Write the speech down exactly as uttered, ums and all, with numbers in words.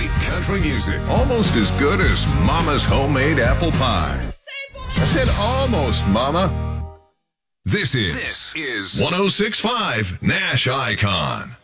country music. Almost as good as Mama's homemade apple pie. I said almost, Mama. This is, this is one oh six point five Nash Icon.